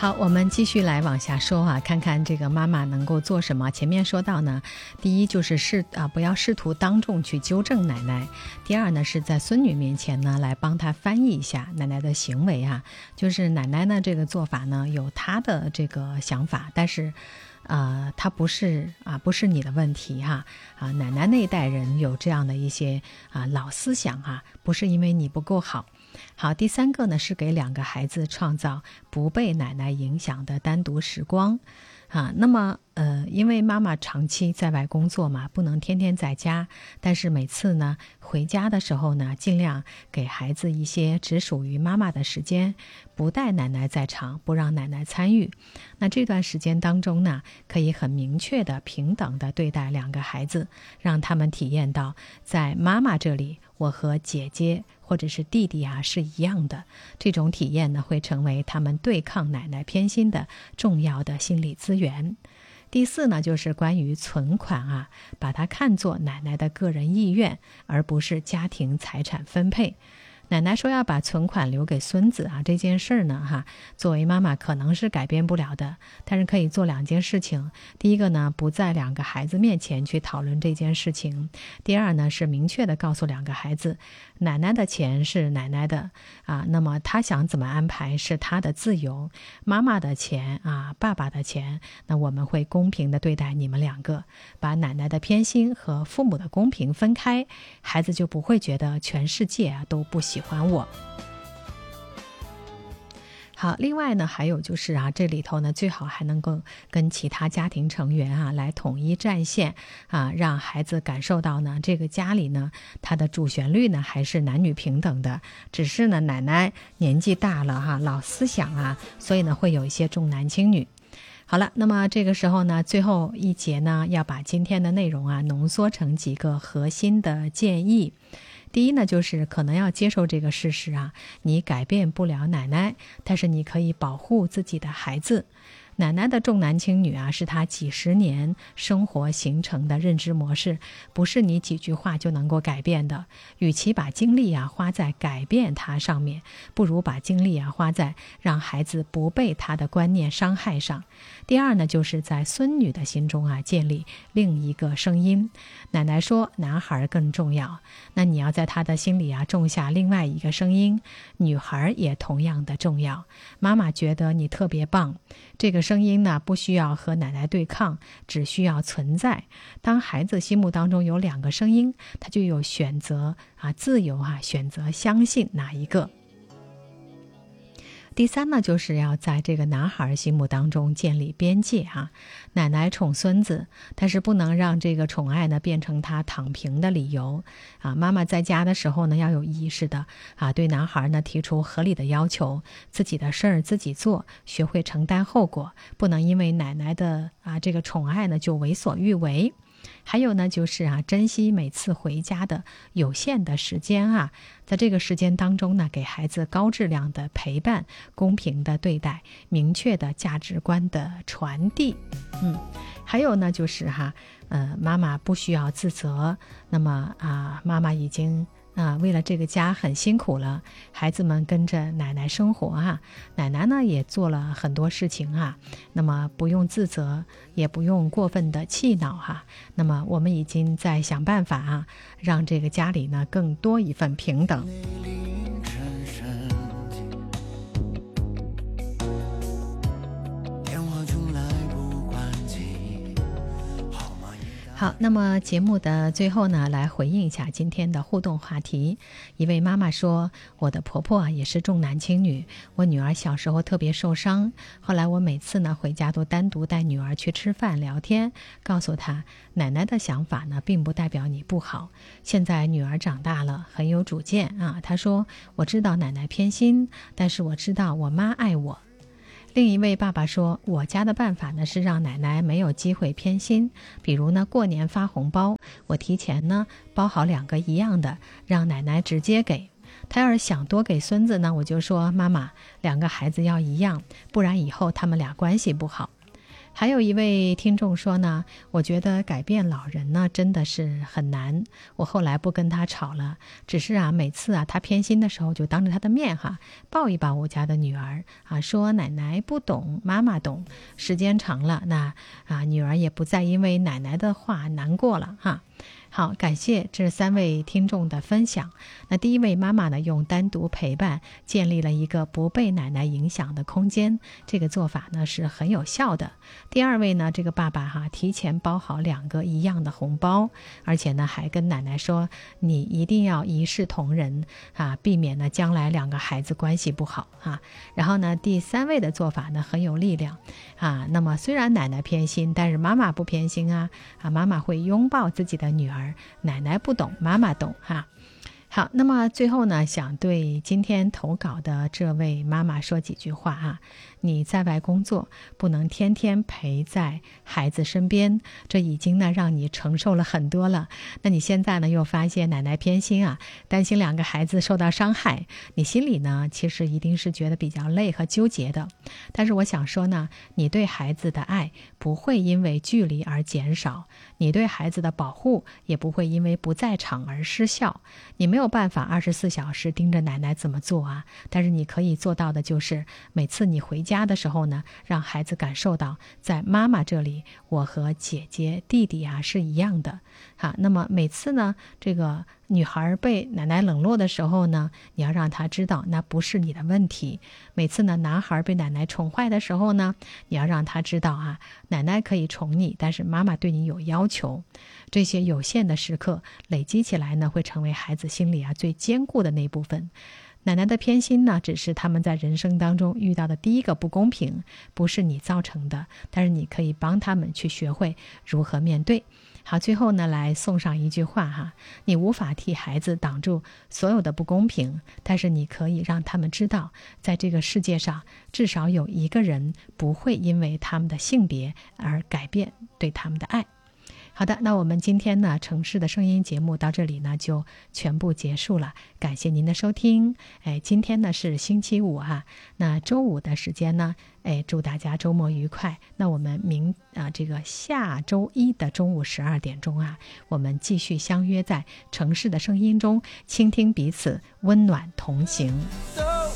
好，我们继续来往下说啊，看看这个妈妈能够做什么。前面说到呢，第一就是不要试图当众去纠正奶奶。第二呢，是在孙女面前呢来帮她翻译一下奶奶的行为啊，就是奶奶呢这个做法呢有她的这个想法，但是它不是你的问题哈奶奶那一代人有这样的一些老思想不是因为你不够好。好，第三个呢是给两个孩子创造不被奶奶影响的单独时光那么因为妈妈长期在外工作嘛，不能天天在家，但是每次呢回家的时候呢，尽量给孩子一些只属于妈妈的时间，不带奶奶在场，不让奶奶参与。那这段时间当中呢，可以很明确的平等的对待两个孩子，让他们体验到在妈妈这里我和姐姐或者是弟弟是一样的。这种体验呢会成为他们对抗奶奶偏心的重要的心理资源。第四呢，就是关于存款把它看作奶奶的个人意愿，而不是家庭财产分配。奶奶说要把存款留给孙子这件事呢作为妈妈可能是改变不了的，但是可以做两件事情。第一个呢，不在两个孩子面前去讨论这件事情。第二呢，是明确的告诉两个孩子，奶奶的钱是奶奶的那么她想怎么安排是她的自由，妈妈的钱爸爸的钱，那我们会公平的对待你们两个，把奶奶的偏心和父母的公平分开，孩子就不会觉得全世界都不喜欢我。好，另外呢，还有就是这里头呢，最好还能够跟其他家庭成员来统一战线让孩子感受到呢，这个家里呢，它的主旋律呢还是男女平等的，只是呢奶奶年纪大了老思想所以呢会有一些重男轻女。好了，那么这个时候呢，最后一节呢，要把今天的内容浓缩成几个核心的建议。第一呢，就是可能要接受这个事实你改变不了奶奶，但是你可以保护自己的孩子。奶奶的重男轻女是她几十年生活形成的认知模式，不是你几句话就能够改变的。与其把精力花在改变她上面，不如把精力花在让孩子不被她的观念伤害上。第二呢，就是在孙女的心中建立另一个声音。奶奶说男孩更重要，那你要在她的心里种下另外一个声音，女孩也同样的重要。妈妈觉得你特别棒，这个声音呢不需要和奶奶对抗，只需要存在。当孩子心目当中有两个声音，他就有选择自由选择相信哪一个。第三呢，就是要在这个男孩心目当中建立边界奶奶宠孙子，但是不能让这个宠爱呢变成他躺平的理由妈妈在家的时候呢，要有意识的对男孩呢提出合理的要求，自己的事儿自己做，学会承担后果，不能因为奶奶的这个宠爱呢就为所欲为。还有呢，就是珍惜每次回家的有限的时间在这个时间当中呢，给孩子高质量的陪伴，公平的对待，明确的价值观的传递。还有呢，就是妈妈不需要自责。那么妈妈已经为了这个家很辛苦了，孩子们跟着奶奶生活奶奶呢也做了很多事情那么不用自责，也不用过分的气恼那么我们已经在想办法让这个家里呢更多一份平等。好，那么节目的最后呢，来回应一下今天的互动话题。一位妈妈说，我的婆婆也是重男轻女，我女儿小时候特别受伤，后来我每次呢回家都单独带女儿去吃饭聊天，告诉她奶奶的想法呢并不代表你不好。现在女儿长大了，很有主见她说我知道奶奶偏心，但是我知道我妈爱我。另一位爸爸说，我家的办法呢是让奶奶没有机会偏心，比如呢过年发红包，我提前呢包好2个一样的，让奶奶直接给。他要是想多给孙子呢，我就说妈妈2个孩子要一样，不然以后他们俩关系不好。 还有一位听众说呢，我觉得改变老人呢真的是很难，我后来不跟他吵了，只是每次他偏心的时候就当着他的面抱一抱我家的女儿说奶奶不懂，妈妈懂，时间长了那女儿也不再因为奶奶的话难过了好，感谢这3位听众的分享。那第一位妈妈呢，用单独陪伴建立了一个不被奶奶影响的空间，这个做法呢是很有效的。第二位呢，这个爸爸提前包好2个一样的红包，而且呢还跟奶奶说，你一定要一视同仁避免呢将来2个孩子关系不好然后呢，第3位的做法呢很有力量那么虽然奶奶偏心，但是妈妈不偏心妈妈会拥抱自己的女儿，奶奶不懂，妈妈懂好，那么最后呢，想对今天投稿的这位妈妈说几句话你在外工作，不能天天陪在孩子身边，这已经呢让你承受了很多了。那你现在呢又发现奶奶偏心担心2个孩子受到伤害，你心里呢其实一定是觉得比较累和纠结的。但是我想说呢，你对孩子的爱不会因为距离而减少，你对孩子的保护也不会因为不在场而失效。你没有办法24小时盯着奶奶怎么做但是你可以做到的就是每次你回家的时候呢，让孩子感受到在妈妈这里，我和姐姐弟弟是一样的那么每次呢，这个女孩被奶奶冷落的时候呢，你要让她知道那不是你的问题。每次呢，男孩被奶奶宠坏的时候呢，你要让他知道奶奶可以宠你，但是妈妈对你有要求。这些有限的时刻累积起来呢，会成为孩子心里最坚固的那部分。奶奶的偏心呢，只是他们在人生当中遇到的第一个不公平，不是你造成的，但是你可以帮他们去学会如何面对。好，最后呢，来送上一句话你无法替孩子挡住所有的不公平，但是你可以让他们知道，在这个世界上至少有一个人不会因为他们的性别而改变对他们的爱。好的，那我们今天呢城市的声音节目到这里呢就全部结束了，感谢您的收听。今天呢是星期五那周五的时间呢祝大家周末愉快。那我们这个下周一的中午12点钟我们继续相约在城市的声音中，倾听彼此，温暖同行。